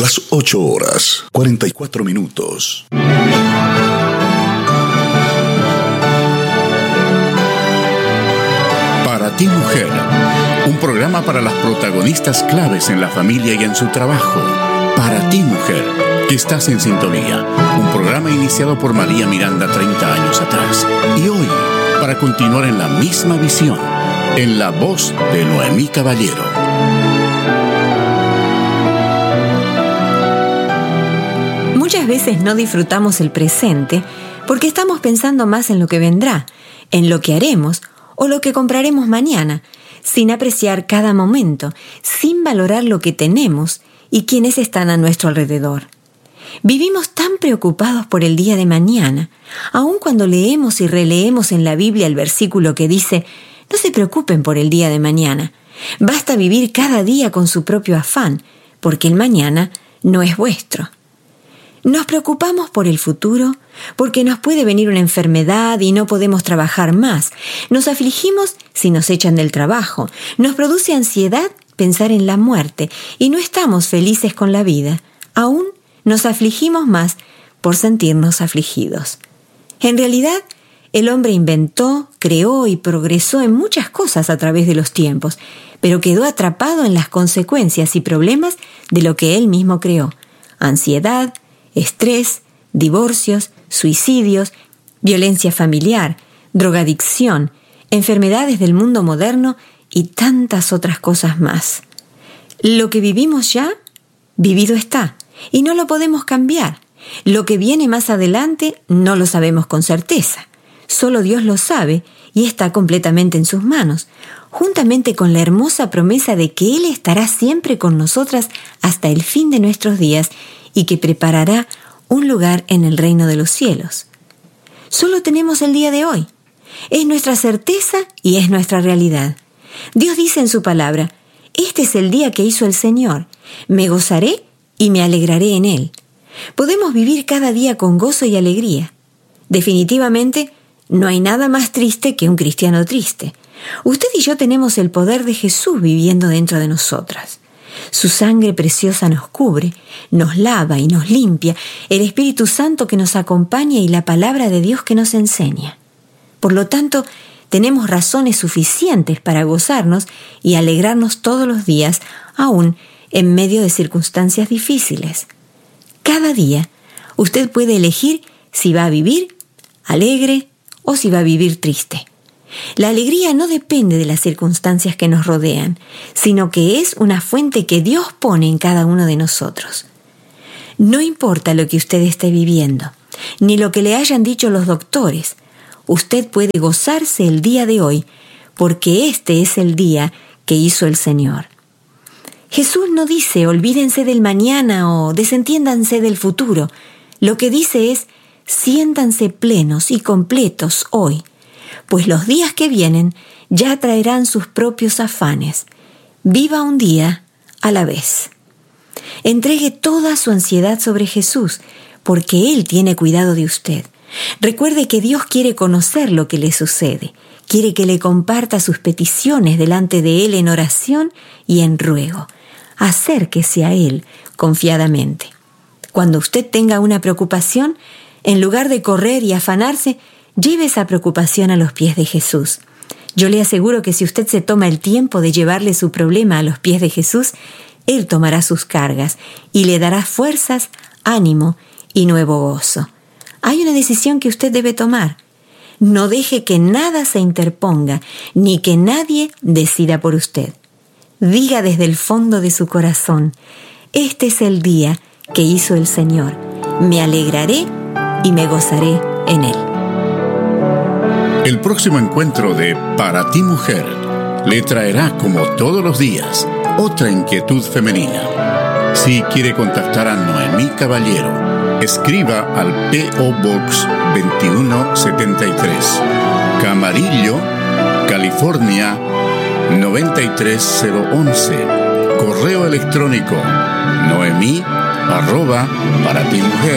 Las 8:44. Para ti, mujer, un programa para las protagonistas claves en la familia y en su trabajo. Para ti, mujer, que estás en sintonía. Un programa iniciado por María Miranda 30 años atrás. Y hoy, para continuar en la misma visión, en la voz de Noemí Caballero. Muchas veces no disfrutamos el presente porque estamos pensando más en lo que vendrá, en lo que haremos o lo que compraremos mañana, sin apreciar cada momento, sin valorar lo que tenemos y quienes están a nuestro alrededor. Vivimos tan preocupados por el día de mañana, aun cuando leemos y releemos en la Biblia el versículo que dice: no se preocupen por el día de mañana, basta vivir cada día con su propio afán, porque el mañana no es vuestro. Nos preocupamos por el futuro porque nos puede venir una enfermedad y no podemos trabajar más. Nos afligimos si nos echan del trabajo. Nos produce ansiedad pensar en la muerte y no estamos felices con la vida. Aún nos afligimos más por sentirnos afligidos. En realidad, el hombre inventó, creó y progresó en muchas cosas a través de los tiempos, pero quedó atrapado en las consecuencias y problemas de lo que él mismo creó: ansiedad, estrés, divorcios, suicidios, violencia familiar, drogadicción, enfermedades del mundo moderno y tantas otras cosas más. Lo que vivimos ya, vivido está, y no lo podemos cambiar. Lo que viene más adelante no lo sabemos con certeza. Solo Dios lo sabe y está completamente en sus manos, juntamente con la hermosa promesa de que Él estará siempre con nosotras hasta el fin de nuestros días y que preparará un lugar en el reino de los cielos. Solo tenemos el día de hoy. Es nuestra certeza y es nuestra realidad. Dios dice en su palabra: este es el día que hizo el Señor. Me gozaré y me alegraré en Él. Podemos vivir cada día con gozo y alegría. Definitivamente, no hay nada más triste que un cristiano triste. Usted y yo tenemos el poder de Jesús viviendo dentro de nosotras. Su sangre preciosa nos cubre, nos lava y nos limpia, el Espíritu Santo que nos acompaña y la palabra de Dios que nos enseña. Por lo tanto, tenemos razones suficientes para gozarnos y alegrarnos todos los días, aún en medio de circunstancias difíciles. Cada día, usted puede elegir si va a vivir alegre o si va a vivir triste. La alegría no depende de las circunstancias que nos rodean, sino que es una fuente que Dios pone en cada uno de nosotros. No importa lo que usted esté viviendo, ni lo que le hayan dicho los doctores, usted puede gozarse el día de hoy, porque este es el día que hizo el Señor. Jesús no dice: olvídense del mañana o desentiéndanse del futuro. Lo que dice es: siéntanse plenos y completos hoy, pues los días que vienen ya traerán sus propios afanes. Viva un día a la vez. Entregue toda su ansiedad sobre Jesús, porque Él tiene cuidado de usted. Recuerde que Dios quiere conocer lo que le sucede. Quiere que le comparta sus peticiones delante de Él en oración y en ruego. Acérquese a Él confiadamente. Cuando usted tenga una preocupación, en lugar de correr y afanarse, lleve esa preocupación a los pies de Jesús. Yo le aseguro que si usted se toma el tiempo de llevarle su problema a los pies de Jesús, Él tomará sus cargas y le dará fuerzas, ánimo y nuevo gozo. Hay una decisión que usted debe tomar. No deje que nada se interponga, ni que nadie decida por usted. Diga desde el fondo de su corazón: este es el día que hizo el Señor. Me alegraré y me gozaré en Él. El próximo encuentro de Para ti, mujer le traerá, como todos los días, otra inquietud femenina. Si quiere contactar a Noemí Caballero, escriba al P.O. Box 2173, Camarillo, California 93011. Correo electrónico noemi@paratimujer.org.